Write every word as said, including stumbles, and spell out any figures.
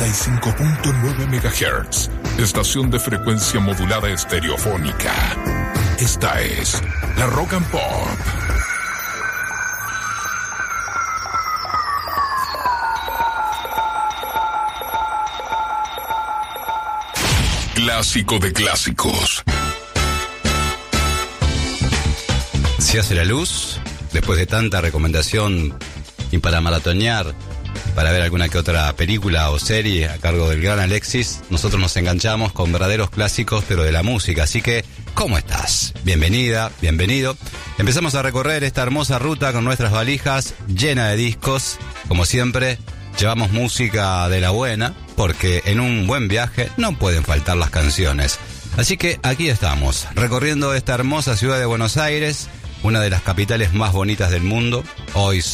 noventa y cinco punto nueve megahertz, estación de frecuencia modulada estereofónica. Esta es la Rock and Pop. Clásico de clásicos. Se hace la luz, después de tanta recomendación y para maratonear, para ver alguna que otra película o serie a cargo del gran Alexis, nosotros nos enganchamos con verdaderos clásicos, pero de la música. Así que, ¿cómo estás? Bienvenida, bienvenido. Empezamos a recorrer esta hermosa ruta con nuestras valijas llenas de discos. Como siempre, llevamos música de la buena, porque en un buen viaje no pueden faltar las canciones. Así que aquí estamos, recorriendo esta hermosa ciudad de Buenos Aires, una de las capitales más bonitas del mundo. Hoy